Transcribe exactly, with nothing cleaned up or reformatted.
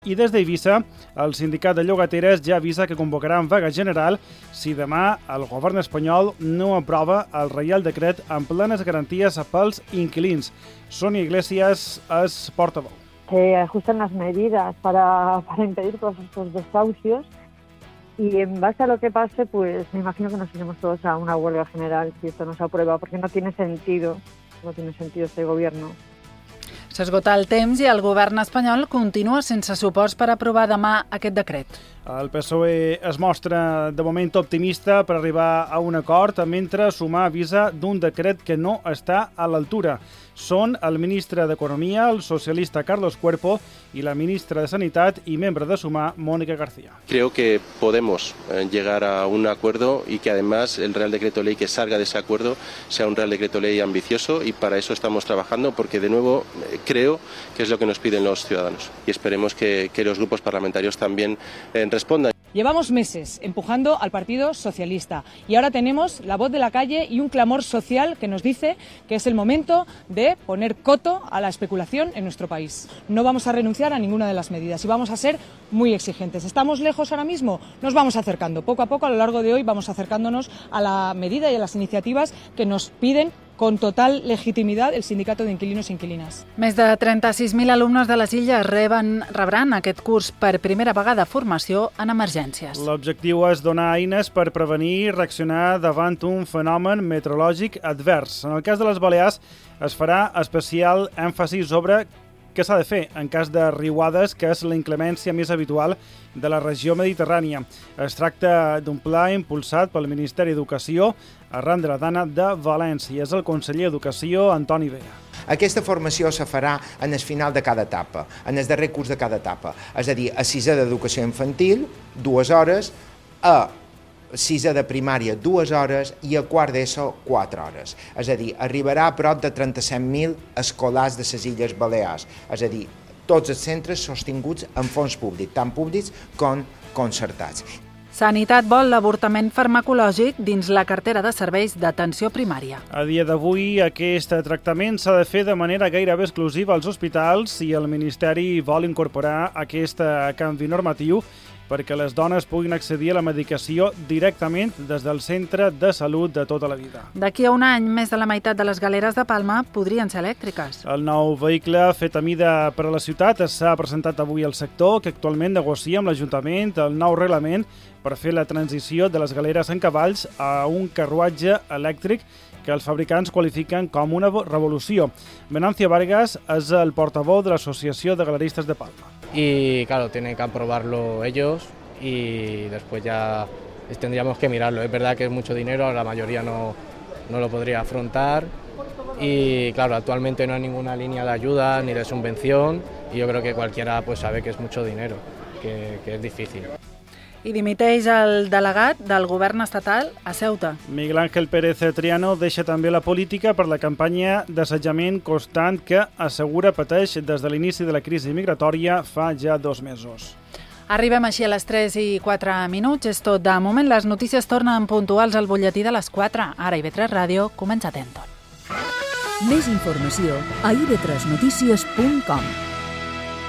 I des d'Eivissa, el sindicat de llogateres ja avisa que convocaran vaga general si demà el govern espanyol no aprova el Reial Decret amb plenes garanties pels inquilins. Sonia Iglesias es portavoz. Se ajustan las medidas para, para impedir todos estos desahucios y en base a lo que pase, pues me imagino que nos iremos todos a una huelga general si esto no se aprueba, porque no tiene sentido, no tiene sentido este gobierno. S'esgota el temps i el govern espanyol continua sense suports per aprovar demà aquest decret. El P S O E es mostra de moment optimista per arribar a un acord, mentre Sumar avisa d'un decret que no està a l'altura. Són el ministre d'Economia, el socialista Carlos Cuerpo, y la ministra de Sanitat y membre de Sumar, Mónica García. Creo que podemos llegar a un acuerdo y que además el Real Decreto Ley que salga de ese acuerdo sea un Real Decreto Ley ambicioso, y para eso estamos trabajando, porque de nuevo creo que es lo que nos piden los ciudadanos y esperemos que, que los grupos parlamentarios también eh, respondan. Llevamos meses empujando al Partido Socialista y ahora tenemos la voz de la calle y un clamor social que nos dice que es el momento de poner coto a la especulación en nuestro país. No vamos a renunciar a ninguna de las medidas y vamos a ser muy exigentes. ¿Estamos lejos ahora mismo? Nos vamos acercando. Poco a poco, a lo largo de hoy, vamos acercándonos a la medida y a las iniciativas que nos piden con total legitimidad el Sindicato de Inquilinos i Inquilines. Més de trenta-sis mil alumnes de les Illes reben, rebran aquest curs per primera vegada formació en emergències. L'objectiu és donar eines per prevenir i reaccionar davant un fenomen meteorològic advers. En el cas de les Balears es farà especial èmfasi sobre què s'ha de fer en cas de riuades, que és la inclemència més habitual de la regió mediterrània. Es tracta d'un pla impulsat pel Ministeri d'Educació arran de la Dana de València. És el conseller d'Educació, Antoni Vea. Aquesta formació se farà en el final de cada etapa, en el darrer curs de cada etapa. És a dir, a sisè d'educació infantil, dues hores, a sisè de primària, dues hores, i a quart d'ESO, quatre hores. És a dir, arribarà a prop de trenta-set mil escolars de les Illes Balears. És a dir, tots els centres sostinguts amb fons públics, tant públics com concertats. Sanitat vol l'avortament farmacològic dins la cartera de serveis d'atenció primària. A dia d'avui, aquest tractament s'ha de fer de manera gairebé exclusiva als hospitals i el Ministeri vol incorporar aquest canvi normatiu perquè les dones puguin accedir a la medicació directament des del centre de salut de tota la vida. D'aquí a un any, més de la meitat de les galeres de Palma podrien ser elèctriques. El nou vehicle fet a mida per a la ciutat s'ha presentat avui al sector, que actualment negocia amb l'Ajuntament el nou reglament per fer la transició de les galeres en cavalls a un carruatge elèctric que els fabricants qualifiquen com una revolució. Venancio Vargas és el portavoz de l'Asociació de Galeristes de Palma. Y claro, tienen que aprobarlo ellos y después ya tendríamos que mirarlo. Es verdad que es mucho dinero, la mayoría no, no lo podría afrontar y claro, actualmente no hay ninguna línea de ayuda ni de subvención y yo creo que cualquiera pues sabe que es mucho dinero, que, que es difícil. I dimiteix el delegat del govern estatal a Ceuta. Miguel Ángel Pérez Triano deixa també la política per la campanya d'assetjament constant que assegura pateix des de l'inici de la crisi migratòria fa ja dos mesos. Arribem així a les tres i quatre minuts. És tot de moment. Les notícies tornen puntuals al butlletí de les quatre. Ara I V tres Ràdio comença Atenton. Més informació a i ve tres notícies punt com.